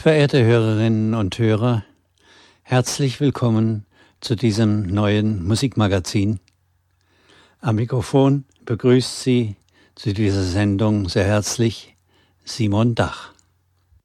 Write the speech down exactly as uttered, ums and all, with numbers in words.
Verehrte Hörerinnen und Hörer, herzlich willkommen zu diesem neuen Musikmagazin. Am Mikrofon begrüßt Sie zu dieser Sendung sehr herzlich Simon Dach.